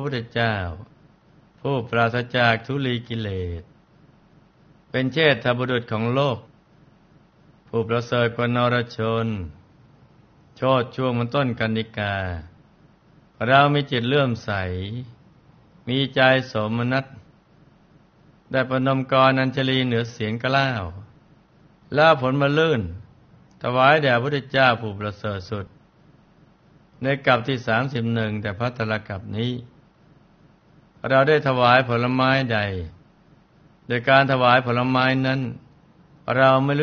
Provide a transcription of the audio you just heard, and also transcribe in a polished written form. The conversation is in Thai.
พุทธเจ้าผู้ปราศจากทุลีกิเลสเป็นเชษฐบุรุษของโลกผู้ประเสริฐกว่านรชนโชติช่วงเหมือนต้นกรรณิกาเรามีจิตเลื่อมใสมีใจโสมนัสได้ประนมกรอัญชลีเหนือเสียงกล้าวแล้วผลมาลื่นถวายแด่พระพุทธเจ้าผู้ประเสริฐสุดในกลับที่31แต่ภัตตรกลับนี้เราได้ถวายผลไม้ใดโดยการถวายผลไม้นั้นเราไม่